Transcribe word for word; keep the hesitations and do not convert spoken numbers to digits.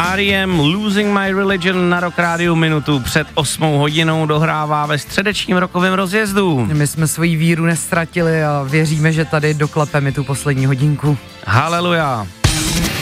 R E M Losing My Religion na Rock Rádiu minutu před osmou hodinou dohrává ve středečním rokovém rozjezdu. My jsme svoji víru nestratili a věříme, že tady doklepeme tu poslední hodinku. Haleluja.